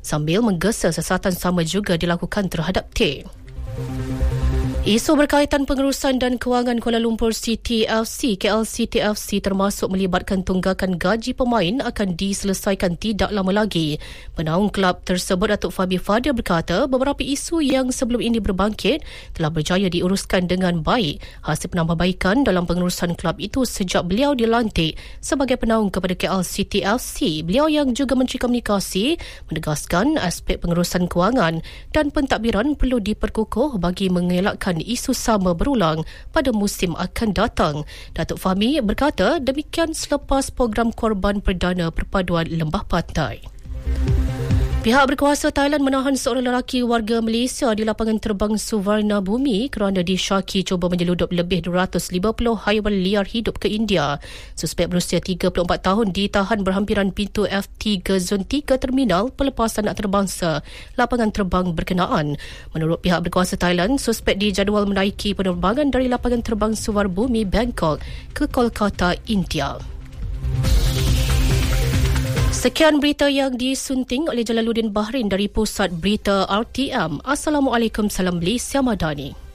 sambil menggesa siasatan sama juga dilakukan terhadap T. Isu berkaitan pengurusan dan kewangan Kuala Lumpur City FC, KLCT FC termasuk melibatkan tunggakan gaji pemain akan diselesaikan tidak lama lagi. Penaung kelab tersebut Datuk Fabi Fadil berkata beberapa isu yang sebelum ini berbangkit telah berjaya diuruskan dengan baik hasil penambahbaikan dalam pengurusan kelab itu sejak beliau dilantik sebagai penaung kepada KLCT FC. Beliau yang juga Menteri Komunikasi menegaskan aspek pengurusan kewangan dan pentadbiran perlu diperkukuh bagi mengelakkan isu sama berulang pada musim akan datang. Datuk Fahmi berkata demikian selepas program korban perdana perpaduan Lembah Pantai. Pihak berkuasa Thailand menahan seorang lelaki warga Malaysia di lapangan terbang Suvarna Bhumi kerana disyaki cuba menyeludup lebih 250 haiwan liar hidup ke India. Suspek berusia 34 tahun ditahan berhampiran pintu F3 Zon 3 terminal pelepasan antarabangsa lapangan terbang berkenaan. Menurut pihak berkuasa Thailand, suspek dijadual menaiki penerbangan dari lapangan terbang Suvarna Bhumi Bangkok ke Kolkata, India. Sekian berita yang disunting oleh Jalaluddin Bahrin dari Pusat Berita RTM. Assalamualaikum, salam Malaysia Madani.